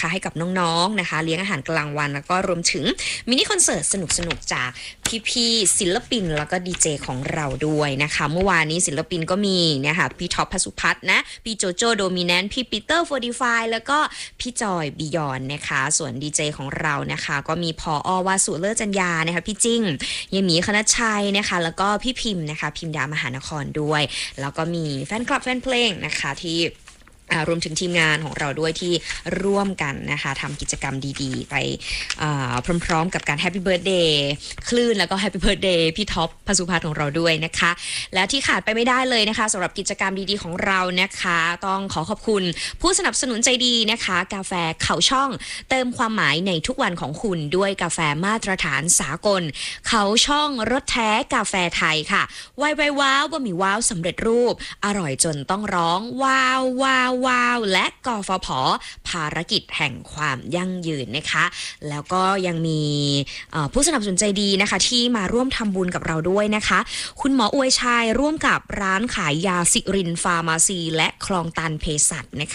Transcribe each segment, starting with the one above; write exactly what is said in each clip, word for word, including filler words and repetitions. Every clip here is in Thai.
นะคะให้กับน้องๆนะคะเลี้ยงอาหารกลางวันแล้วก็รวมถึงมินิคอนเสิร์ตสนุกๆจากพี่ๆศิลปินแล้วก็ดีเจของเราด้วยนะคะเมื่อวานนี้ศิลปินก็มีนะคะพี่ท็อปพสุพัฒน์นะพี่โจโจโดมิแนนต์พี่ปีเตอร์โฟร์ตี้ไฟว์แล้วก็พี่จอยบิยอนนะคะส่วนดีเจของเรานะคะก็มีพออวาสุเลิศจัญญานะคะพี่จิ้งยายหมีคณชชัยนะคะแล้วก็พี่พิมพ์นะคะพิมดามหานครด้วยแล้วก็มีแฟนคลับแฟนเพลงนะคะที่รวมถึงทีมงานของเราด้วยที่ร่วมกันนะคะทำกิจกรรมดีๆไปพร้อมๆกับการแฮปปี้เบิร์ธเดย์คลื่นแล้วก็แฮปปี้เบิร์ธเดย์พี่ท็อปพสุพัฒน์ของเราด้วยนะคะและที่ขาดไปไม่ได้เลยนะคะสำหรับกิจกรรมดีๆของเรานะคะต้องขอขอบคุณผู้สนับสนุนใจดีนะคะกาแฟเขาช่องเติมความหมายในทุกวันของคุณด้วยกาแฟมาตรฐานสากลเขาช่องรสแท้กาแฟไทยค่ะวายวายว้าวบะหมี่ว้าวสำเร็จรูปอร่อยจนต้องร้องว้าวว้าวว้าวและกฟผ.ภารกิจแห่งความยั่งยืนนะคะแล้วก็ยังมีผู้สนับสนุนใจดีนะคะที่มาร่วมทำบุญกับเราด้วยนะคะคุณหมออวยชัยร่วมกับร้านขายยาสิรินฟาร์มาซีและคลองตันเภสัชนะคะ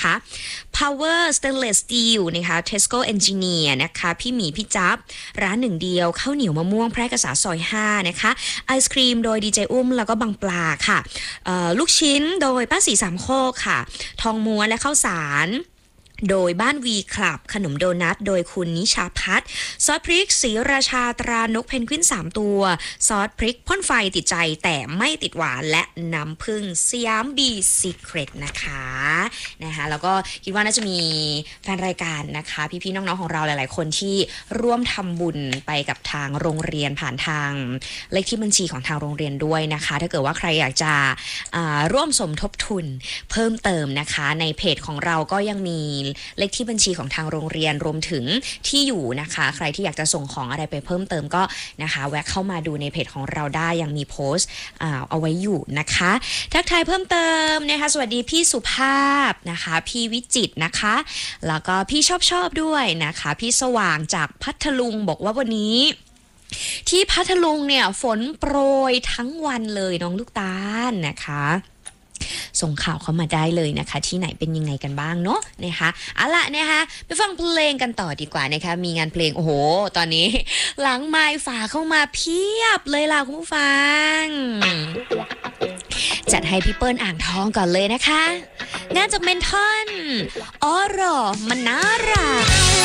Power Stainless Steel นะคะ Tesco Engineer นะคะพี่หมีพี่จับร้านหนึ่งเดียวข้าวเหนียวมะม่วงแพร่กษาซอยห้านะคะไอศครีมโดยดีเจอุ้มแล้วก็บางปลาค่ะลูกชิ้นโดยป้าสีสามโคกค่ะทองม้วนและข้าวสารโดยบ้านวีคลับขนมโดนัทโดยคุณนิชาพัฒน์ซอสพริกศรีราชาตรานกเพนกวินสามตัวซอสพริกพ่นไฟติดใจแต่ไม่ติดหวานและน้ำผึ้งสยามบีซีเครตนะคะนะคะแล้วก็คิดว่าน่าจะมีแฟนรายการนะคะพี่ๆน้องๆของเราหลายๆคนที่ร่วมทำบุญไปกับทางโรงเรียนผ่านทางเลขที่บัญชีของทางโรงเรียนด้วยนะคะถ้าเกิดว่าใครอยากจะร่วมสมทบทุนเพิ่มเติมนะคะในเพจของเราก็ยังมีเลขที่บัญชีของทางโรงเรียนรวมถึงที่อยู่นะคะใครที่อยากจะส่งของอะไรไปเพิ่มเติมก็นะคะแวะเข้ามาดูในเพจของเราได้ยังมีโพสต์เอาไว้อยู่นะคะทักทายเพิ่มเติมนะคะสวัสดีพี่สุภาพนะคะพี่วิจิตรนะคะแล้วก็พี่ชอบชอบด้วยนะคะพี่สว่างจากพัทลุงบอกว่าวันนี้ที่พัทลุงเนี่ยฝนโปรยทั้งวันเลยน้องลูกตาลนะคะส่งข่าวเข้ามาได้เลยนะคะที่ไหนเป็นยังไงกันบ้างเนาะนะคะเอาล่ะนะคะไปฟังเพลงกันต่อดีกว่านะคะมีงานเพลงโอ้โหตอนนี้หลังไมค์ฝาเข้ามาเพียบเลยล่ะคุณผู้ฟังจัดให้พี่เปิ้ลอ่างทองก่อนเลยนะคะงานจากเมนทอนอ๋อหรอมันน่ารัก